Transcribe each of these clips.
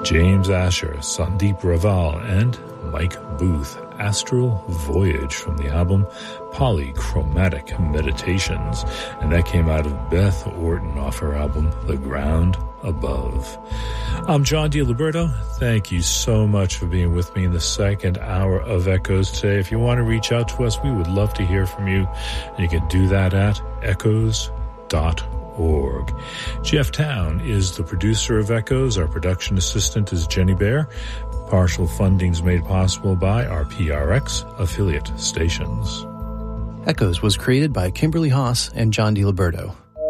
James Asher, Sandeep Raval, and Mike Booth, Astral Voyage from the album Polychromatic Meditations, and that came out of Beth Orton off her album The Ground Above. I'm John DiLiberto. Thank you so much for being with me in the second hour of Echoes today. If you want to reach out to us, we would love to hear from you, and you can do that at echoes.org. Jeff Town is the producer of Echoes. Our production assistant is Jenny Bear. Partial funding is made possible by our PRX affiliate stations. Echoes was created by Kimberly Haas and John DiLiberto.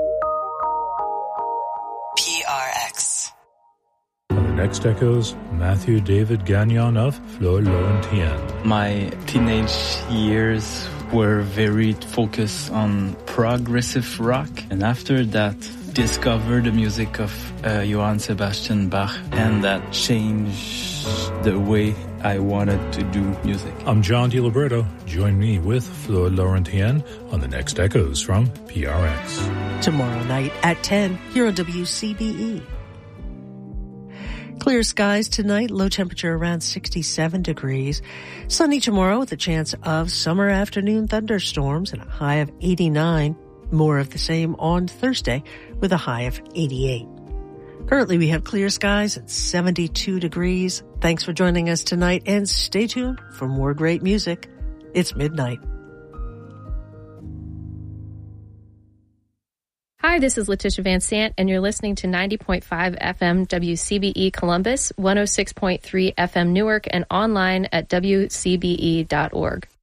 PRX. On the next Echoes, Matthew David Gagnon of Fleur Laurentienne. My teenage years were very focused on progressive rock, and after that discovered the music of Johann Sebastian Bach, and that changed the way I wanted to do music. I'm John DiLiberto. Join me with Fleur Laurentienne on the next Echoes from PRX. Tomorrow night at 10 here on WCBE. Clear skies tonight, low temperature around 67 degrees. Sunny tomorrow with a chance of summer afternoon thunderstorms and a high of 89. More of the same on Thursday with a high of 88. Currently we have clear skies at 72 degrees. Thanks for joining us tonight and stay tuned for more great music. It's midnight. Hi, this is Letitia Van Sant, and you're listening to 90.5 FM WCBE Columbus, 106.3 FM Newark, and online at WCBE.org.